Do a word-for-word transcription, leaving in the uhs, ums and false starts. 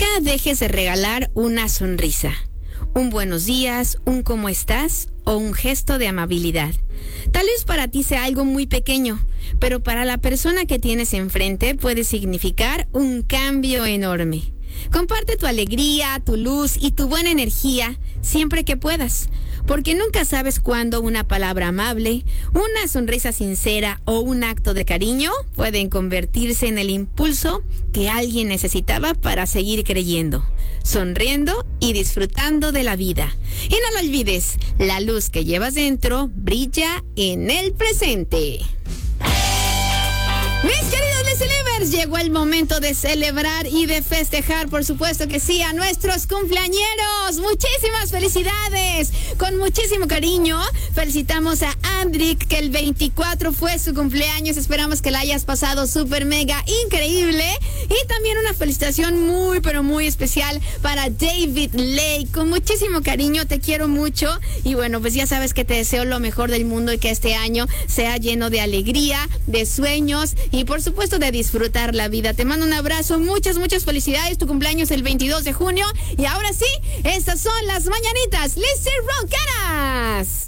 dejes de regalar una sonrisa, un buenos días, un cómo estás o un gesto de amabilidad. Tal vez para ti sea algo muy pequeño, pero para la persona que tienes enfrente puede significar un cambio enorme. Comparte tu alegría, tu luz y tu buena energía siempre que puedas, porque nunca sabes cuándo una palabra amable, una sonrisa sincera o un acto de cariño pueden convertirse en el impulso que alguien necesitaba para seguir creyendo, sonriendo y disfrutando de la vida. Y no lo olvides, la luz que llevas dentro brilla en el presente. Mis queridos Listeners, llegó el momento de celebrar y de festejar, por supuesto que sí, a nuestros cumpleañeros. Muchísimas felicidades, con muchísimo cariño. Felicitamos a Andrick, que el veinticuatro fue su cumpleaños. Esperamos que la hayas pasado súper mega increíble. Y también una felicitación muy, pero muy especial para David Lake. Con muchísimo cariño, te quiero mucho. Y bueno, pues ya sabes que te deseo lo mejor del mundo y que este año sea lleno de alegría, de sueños y por supuesto de disfrutar la vida. Te mando un abrazo, muchas, muchas felicidades. Tu cumpleaños el veintidós de junio. Y ahora sí, estas son las mañanitas Lizzy Roncaras.